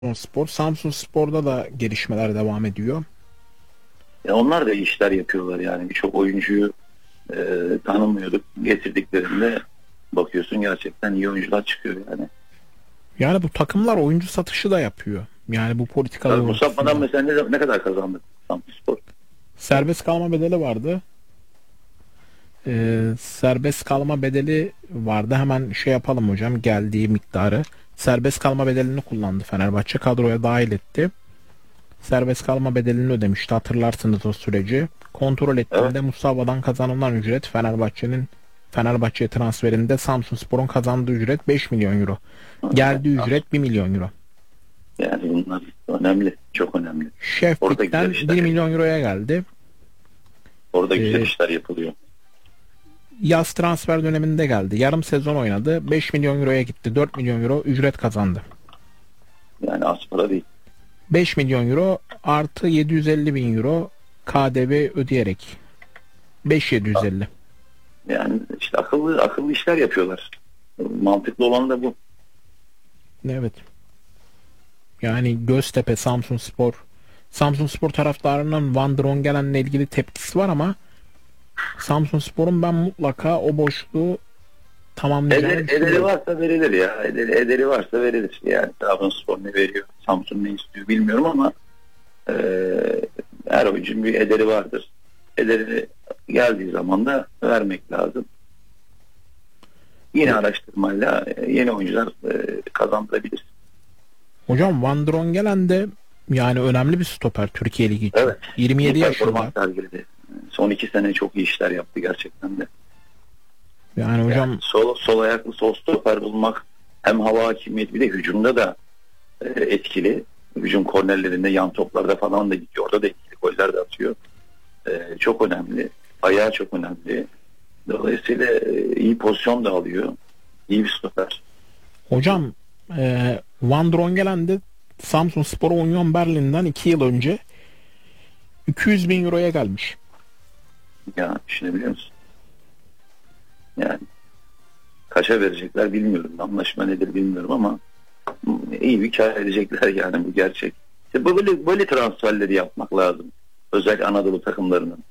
Spor. Samsunspor'da da gelişmeler devam ediyor. Onlar da iyi işler yapıyorlar yani. Birçok oyuncuyu tanımıyorduk. Getirdiklerinde bakıyorsun gerçekten iyi oyuncular çıkıyor yani. Yani bu takımlar oyuncu satışı da yapıyor. Yani bu politikalar Mustafa'dan mesela ne kadar kazandı Samsunspor? Serbest kalma bedeli vardı. Serbest kalma bedeli vardı. Hemen şey yapalım hocam, geldiği miktarı. Serbest kalma bedelini kullandı Fenerbahçe. Kadroya dahil etti. Serbest kalma bedelini ödemişti. Hatırlarsınız o süreci. Kontrol ettiğinde evet. Mustafa'dan kazanılan ücret Fenerbahçe transferinde Samsunspor'un kazandığı ücret 5 milyon euro. Geldiği ücret 1 milyon euro. Yani bunlar önemli. Çok önemli. Şeflikten 1 milyon euroya geldi. Orada güzel işler yapılıyor. Yaz transfer döneminde geldi. Yarım sezon oynadı. 5 milyon euroya gitti. 4 milyon euro ücret kazandı. Yani az para değil. 5 milyon euro artı 750 bin euro KDV ödeyerek 5.750. Yani işte akıllı işler yapıyorlar. Mantıklı olan da bu. Evet. Yani Göztepe, Samsunspor taraftarının Van Drongelen'le ilgili tepkisi var ama Samsunspor'un ben mutlaka o boşluğu tamamlayacağını Ederi varsa verilir ya. Ederi varsa verilir. Yani Trabzonspor ne veriyor, Samsun ne istiyor bilmiyorum ama her oyuncunun bir ederi vardır. Ederi geldiği zaman da vermek lazım. Yine araştırmayla yeni oyuncular kazandırabilir. Hocam Van Drongelen de yani önemli bir stoper Türkiye Ligi için. Evet. 27 yaşında. Son 2 sene çok iyi işler yaptı gerçekten de. Yani hocam sol ayaklı sol stoper bulmak hem hava hakimiyeti bir de hücumda da etkili. Hücum kornerlerinde, yan toplarda falan da gidiyor. Orada da etkili goller de atıyor. Çok önemli. Ayağı çok önemli. Dolayısıyla iyi pozisyon da alıyor. İyi bir stoper. Hocam Van Drongelen de Samsunspor Union Berlin'den 2 yıl önce 200 bin euroya gelmiş. Ya düşünebiliyor musun? Yani kaça verecekler bilmiyorum. Anlaşma nedir bilmiyorum ama iyi bir kar edecekler yani, bu gerçek. İşte böyle transferleri yapmak lazım. Özellikle Anadolu takımlarının.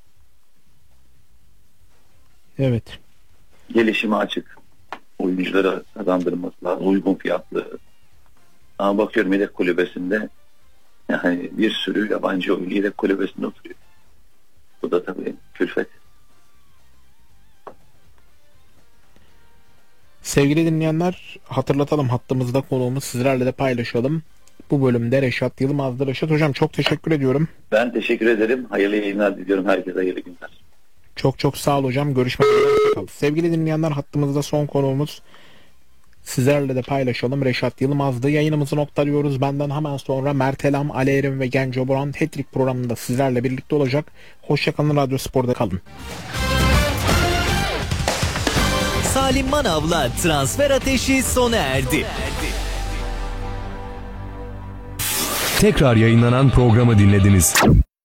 Evet. Gelişime açık oyunculara kazandırması lazım. Uygun fiyatlı. Ama bakıyorum yedek kulübesinde yani bir sürü yabancı oyuncu yedek kulübesinde oturuyor. Bu da tabii külfet. Sevgili dinleyenler, hatırlatalım, hattımızda konuğumuz, sizlerle de paylaşalım. Bu bölümde Reşat Yılmaz'dı. Reşat hocam çok teşekkür ediyorum. Ben teşekkür ederim. Hayırlı yayınlar diliyorum. Herkese hayırlı günler. Çok sağ ol hocam. Görüşmek üzere. Sevgili dinleyenler, hattımızda son konuğumuz, sizlerle de paylaşalım, Reşat Yılmaz'dı. Yayınımızı noktalıyoruz. Benden hemen sonra Mert Elam, Ali Erim ve Genco Boran Hat-Trick programında sizlerle birlikte olacak. Hoşçakalın, Radyo Spor'da kalın. Salim Manav'la Transfer Ateşi sona erdi. Tekrar yayınlanan programı dinlediniz.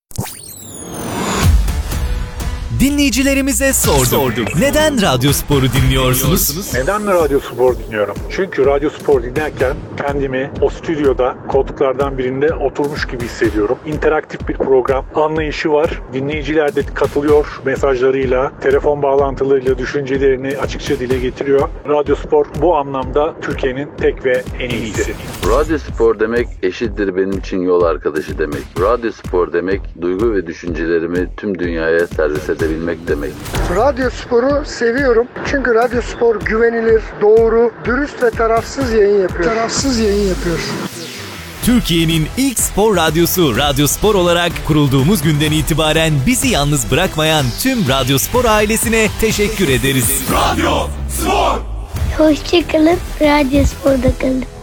Dinleyicilerimize sorduk. Neden Radyo Spor'u dinliyorsunuz? Neden Radyo Spor dinliyorum? Çünkü Radyo Spor dinlerken kendimi o stüdyoda koltuklardan birinde oturmuş gibi hissediyorum. İnteraktif bir program, anlayışı var. Dinleyiciler de katılıyor mesajlarıyla, telefon bağlantılarıyla düşüncelerini açıkça dile getiriyor. Radyo Spor bu anlamda Türkiye'nin tek ve en iyisi. Radyo Spor demek eşittir benim için yol arkadaşı demek. Radyo Spor demek duygu ve düşüncelerimi tüm dünyaya servis edebilmek demek. Radyo Spor'u seviyorum. Çünkü Radyo Spor güvenilir, doğru, dürüst ve tarafsız yayın yapıyor. Türkiye'nin ilk spor radyosu Radyo Spor olarak kurulduğumuz günden itibaren bizi yalnız bırakmayan tüm Radyo Spor ailesine teşekkür ederiz. Radyo Spor! Hoşçakalın, Radyo Spor'da kalın.